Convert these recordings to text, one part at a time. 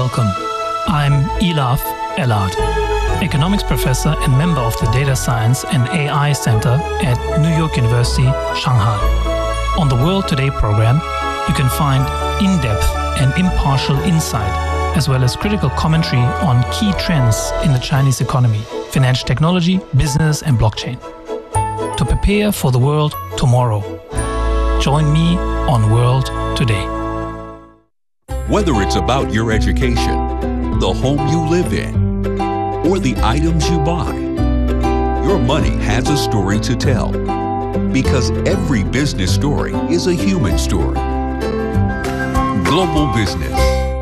welcome. I'm Elaf Elad, economics professor and member of the Data Science and AI Center at New York University, Shanghai. On the World Today program, you can find in-depth and impartial insight, as well as critical commentary on key trends in the Chinese economy, financial technology, business, and blockchain. To prepare for the world tomorrow, join me on World Today. Whether it's about your education, the home you live in, or the items you buy, your money has a story to tell. Because every business story is a human story. Global Business.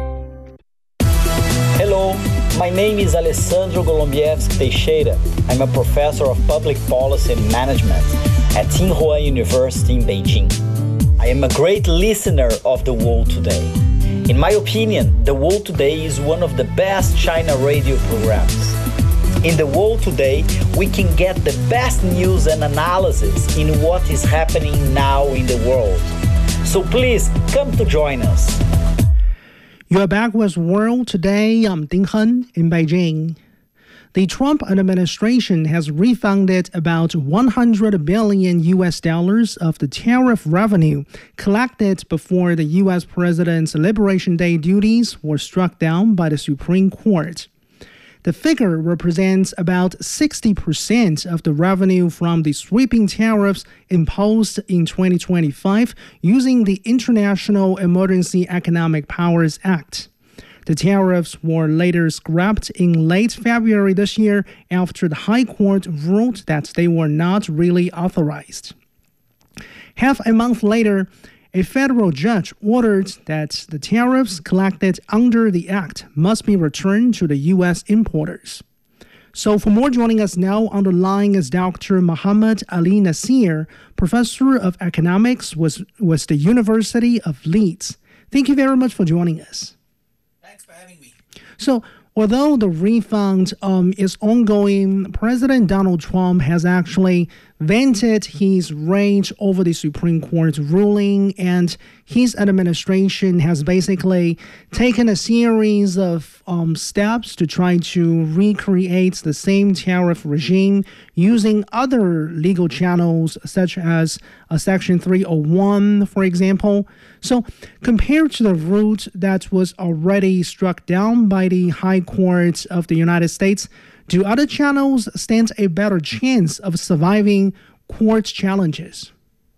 Hello, my name is Alessandro Golombieski Teixeira. I'm a professor of public policy and management at Tsinghua University in Beijing. I am a great listener of The World Today. In my opinion, The World Today is one of the best China radio programs. In The World Today, we can get the best news and analysis in what is happening now in the world. So please come to join us. You're back with World Today. I'm Ding Hen in Beijing. The Trump administration has refunded about $100 billion of the tariff revenue collected before the U.S. President's Liberation Day duties were struck down by the Supreme Court. The figure represents about 60% of the revenue from the sweeping tariffs imposed in 2025 using the International Emergency Economic Powers Act. The tariffs were later scrapped in late February this year after the High Court ruled that they were not really authorized. Half a month later, a federal judge ordered that the tariffs collected under the act must be returned to the U.S. importers. So for more, joining us now on the line is Dr. Muhammad Ali Nasir, professor of economics with the University of Leeds. Thank you very much for joining us. Thanks for having me. So, although the refund is ongoing, President Donald Trump has actually vented his rage over the Supreme Court ruling, and his administration has basically taken a series of steps to try to recreate the same tariff regime using other legal channels such as Section 301, for example. So compared to the route that was already struck down by the High Court of the United States, do other channels stand a better chance of surviving court challenges?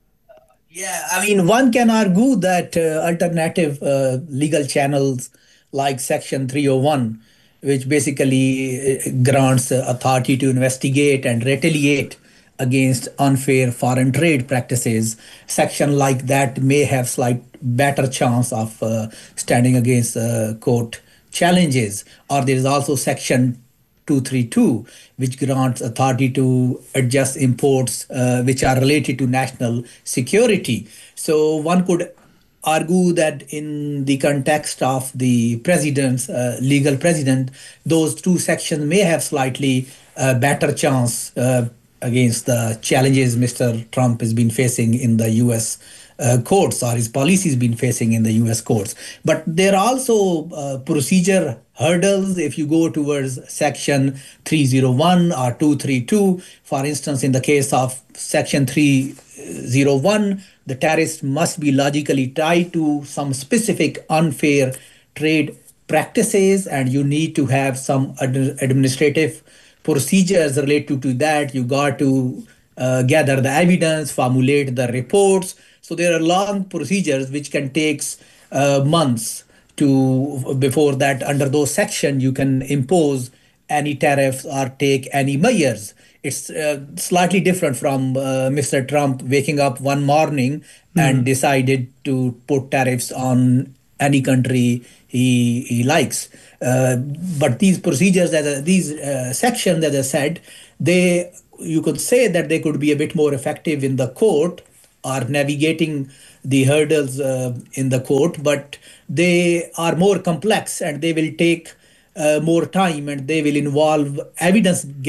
Yeah, I mean, one can argue that alternative legal channels like Section 301, which basically grants authority to investigate and retaliate against unfair foreign trade practices, section like that may have slight better chance of standing against court challenges. Or there is also Section 232, which grants authority to adjust imports which are related to national security. So one could argue that in the context of the president's legal president, those two sections may have slightly better chance against the challenges Mr. Trump has been facing in the U.S. Courts, or his policies been facing in the U.S. courts. But there are also procedure hurdles if you go towards Section 301 or 232. For instance, in the case of Section 301, the tariffs must be logically tied to some specific unfair trade practices, and you need to have some administrative procedures related to that. You got to gather the evidence, formulate the reports. So there are long procedures which can take months to before that. Under those sections, you can impose any tariffs or take any measures. It's slightly different from Mr. Trump waking up one morning and decided to put tariffs on any country he likes. But these procedures, these sections, as I said, you could say that they could be a bit more effective in the court or navigating the hurdles in the court, but they are more complex and they will take more time and they will involve evidence